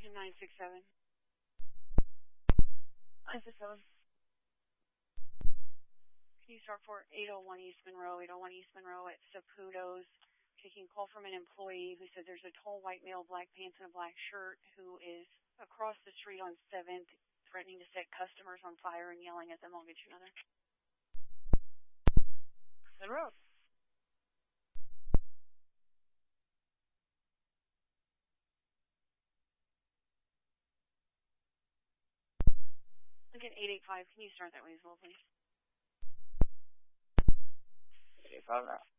Lincoln 967. 967. Can you start for 801 East Monroe, 801 East Monroe at Saputo's? Taking a call from an employee who said there's a tall white male, black pants and a black shirt who is across the street on 7th, threatening to set customers on fire and yelling at them. I'll get you another. Monroe. Lincoln 885. Can you start that way as well, please? 885 now.